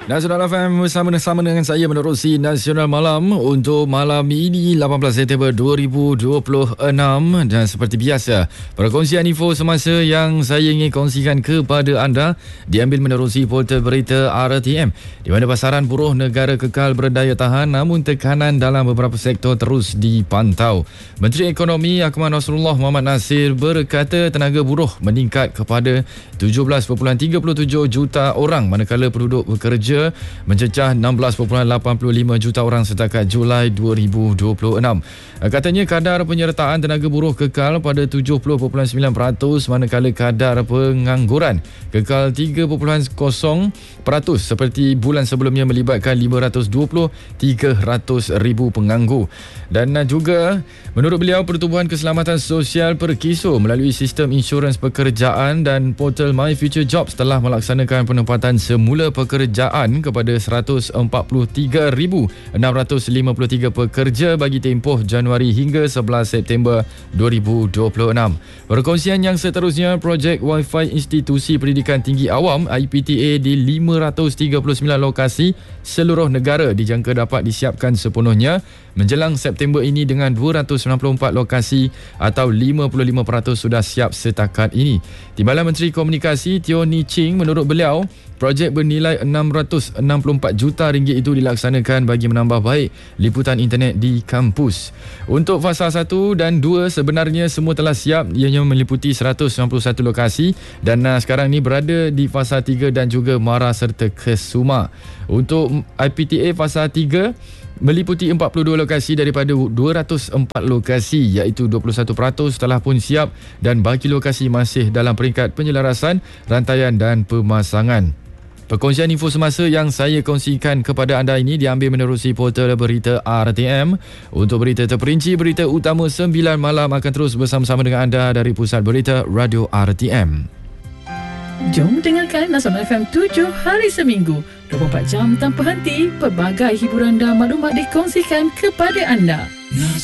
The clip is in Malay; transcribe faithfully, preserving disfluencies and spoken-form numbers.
Nasional F M bersama-sama dengan saya menerusi Nasional Malam untuk malam ini lapan belas September dua ribu dua puluh enam. Dan seperti biasa, perkongsian info semasa yang saya ingin kongsikan kepada anda diambil menerusi portal berita R T M, di mana pasaran buruh negara kekal berdaya tahan namun tekanan dalam beberapa sektor terus dipantau. Menteri Ekonomi Akmal Nasrullah Mohamad Nasir berkata tenaga buruh meningkat kepada tujuh belas perpuluhan tiga tujuh juta orang, manakala penduduk bekerja mencecah enam belas perpuluhan lapan lima juta orang setakat Julai dua ribu dua puluh enam. Katanya kadar penyertaan tenaga buruh kekal pada tujuh puluh perpuluhan sembilan peratus, manakala kadar pengangguran kekal tiga perpuluhan kosong peratus seperti bulan sebelumnya, melibatkan lima ratus dua puluh tiga ratus ribu penganggur. Dan juga menurut beliau, pertubuhan keselamatan sosial Perkiso melalui sistem insurans pekerjaan dan portal My Future Jobs telah melaksanakan penempatan semula pekerjaan kepada seratus empat puluh tiga ribu enam ratus lima puluh tiga pekerja bagi tempoh Januari hingga sebelas September dua ribu dua puluh enam. Perkongsian yang seterusnya, projek Wi-Fi Institusi Pendidikan Tinggi Awam I P T A di lima ratus tiga puluh sembilan lokasi seluruh negara dijangka dapat disiapkan sepenuhnya menjelang September ini, dengan dua ratus sembilan puluh empat lokasi atau lima puluh lima peratus sudah siap setakat ini. Timbalan Menteri Komunikasi Teo Ni Ching, menurut beliau, projek bernilai enam ratus enam puluh empat juta ringgit itu dilaksanakan bagi menambah baik liputan internet di kampus. Untuk fasa satu dan dua sebenarnya semua telah siap, ianya meliputi seratus sembilan puluh satu lokasi dan uh, sekarang ni berada di fasa tiga dan juga Mara serta Kesuma. Untuk I P T A fasa tiga meliputi empat puluh dua lokasi daripada dua ratus empat lokasi, iaitu dua puluh satu peratus telah pun siap dan baki lokasi masih dalam peringkat penyelarasan, rantaian dan pemasangan. Perkongsian info semasa yang saya kongsikan kepada anda ini diambil menerusi portal berita R T M. Untuk berita terperinci, berita utama sembilan malam akan terus bersama-sama dengan anda dari Pusat Berita Radio R T M. Jom dengarkan Nasional F M tujuh hari seminggu, dua puluh empat jam tanpa henti. Pelbagai hiburan dan maklumat dikongsikan kepada anda.